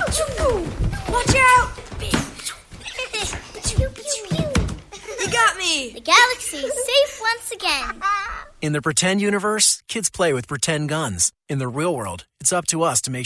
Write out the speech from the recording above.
Watch out! You got me! The galaxy is safe once again. In the pretend universe, kids play with pretend guns. In the real world, it's up to us to make